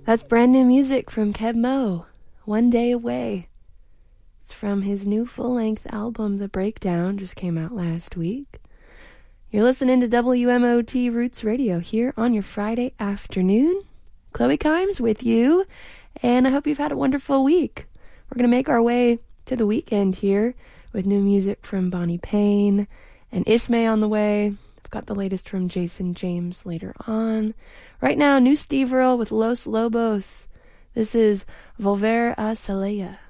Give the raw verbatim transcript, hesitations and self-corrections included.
That's brand new music from Keb Mo, One Day Away. It's from his new full-length album, The Breakdown, just came out last week. You're listening to W M O T Roots Radio here on your Friday afternoon. Chloe Kimes with you, and I hope you've had a wonderful week. We're going to make our way to the weekend here with new music from Bonnie Payne and Ismay on the way. I've got the latest from Jason James later on. Right now, new Steve Earle with Los Lobos. This is Volver a Celaya.